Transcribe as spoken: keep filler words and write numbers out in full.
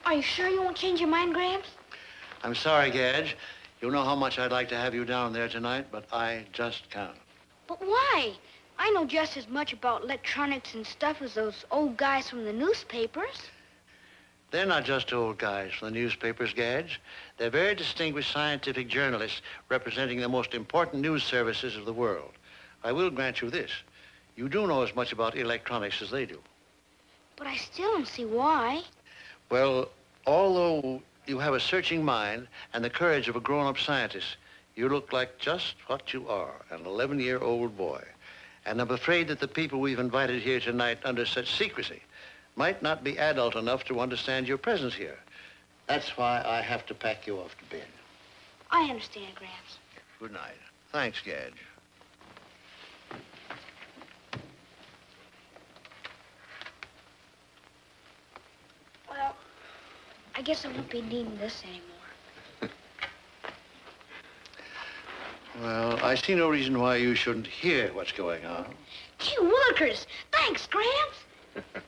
Are you sure you won't change your mind, Gramps? I'm sorry, Gadge. You know how much I'd like to have you down there tonight, but I just can't. But why? I know just as much about electronics and stuff as those old guys from the newspapers. They're not just old guys from the newspapers, Gadge. They're very distinguished scientific journalists representing the most important news services of the world. I will grant you this. You do know as much about electronics as they do. But I still don't see why. Well, although you have a searching mind and the courage of a grown-up scientist, you look like just what you are, an eleven-year-old boy. And I'm afraid that the people we've invited here tonight under such secrecy might not be adult enough to understand your presence here. That's why I have to pack you off to bed. I understand, Gramps. Good night. Thanks, Gadge. Well, I guess I won't be needing this anymore. Well, I see no reason why you shouldn't hear what's going on. Gee willikers! Thanks, Gramps!